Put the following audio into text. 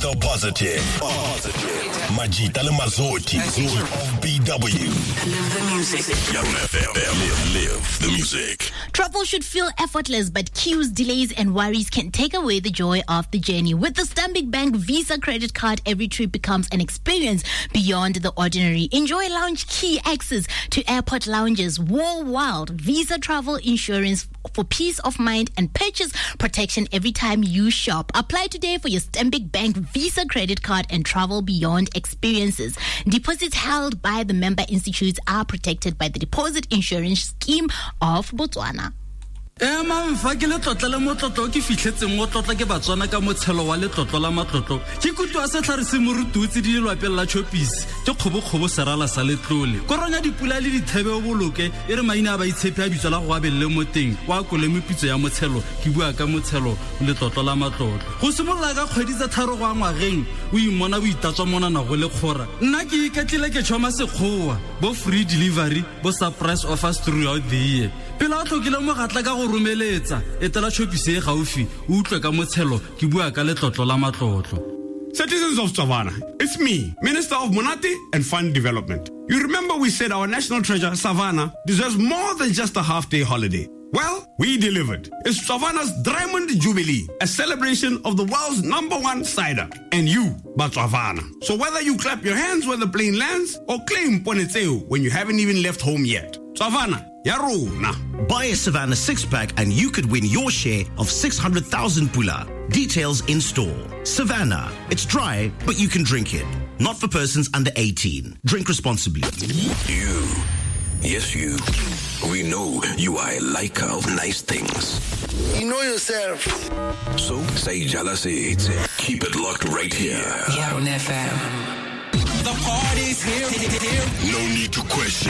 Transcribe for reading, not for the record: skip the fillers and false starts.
the positive. Majita le Mazoti of BW. Live the music. Young FM. Live the music. Travel should feel effortless, but queues, delays, and worries can take away the joy of the journey. With the Stanbic Bank Visa credit card, every trip becomes an experience beyond the ordinary. Enjoy lounge key access to airport lounges, worldwide Visa travel insurance for peace of mind, and purchase protection every time you shop. Apply today for your Stanbic Bank Visa credit card and travel beyond experiences. Deposits held by the member institutes are protected by the Deposit Insurance Scheme of Botswana. Fa ke le tlotla le motlotlo ke fitlhetseng mo tlotla ke batswana ka motshelo wa le tlotlo la matlotlo ke kutu a se tlhare se morututsi di lwapela la chopisi ke khobokgobo serala sa letlole koronya dipula le dithebe o boloke e re maina ba itshepe a bitso la go abelle mo teng wa kole mepitso ya motshelo ke bua ka motshelo le tlotlo la matlotlo go simolola ka kgwedi tsa tharo go ngwageng o imona bo itatswa mona na go le khora nna ke iketlile ke tshoma sekgowa bo free delivery bo surprise offers throughout the year pela o tlokile mo gatla ka go romeletsa etela chopisi e gaufi o utlwe ka motshelo ke bua ka letlotlo la matlotlo. Citizens of Savannah, it's me, Minister of Monate and Fund Development. You remember we said our national treasure, Savannah, deserves more than just a half-day holiday. Well, we delivered. It's Savannah's Diamond Jubilee, a celebration of the world's #1 cider. And you, Botswana. So whether you clap your hands when the plane lands or claim Ponetseo when you haven't even left home yet, Savannah, Yarona. Buy a Savannah 6-pack and you could win your share of 600,000 pula. Details in store. Savannah. It's dry, but you can drink it. Not for persons under 18. Drink responsibly. You. Yes, you. We know you are a liker of nice things. You know yourself. So, say jala say it. Keep it locked right here. Yaron FM. The party's here. No need to question.